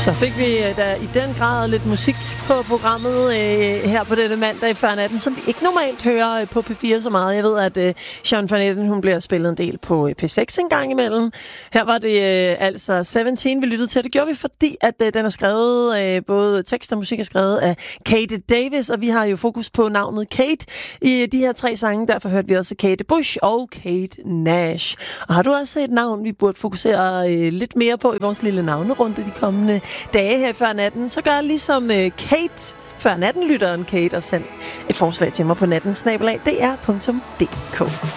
Så fik vi da i den grad lidt musik på programmet her på denne mandag før natten, som vi ikke normalt hører på P4 så meget. Jeg ved, at Jean Van Etten, hun bliver spillet en del på P6 en gang imellem. Her var det altså 17, vi lyttede til. Det gjorde vi, fordi at den er skrevet, både tekst og musik er skrevet af Kate Davis, og vi har jo fokus på navnet Kate i de her 3 sange. Derfor hørte vi også Kate Bush og Kate Nash. Og har du også et navn, vi burde fokusere lidt mere på i vores lille navnerunde de kommende dage her før natten, så gør ligesom Kate før natten-lytteren Kate og send et forslag til mig på natten@dr.dk.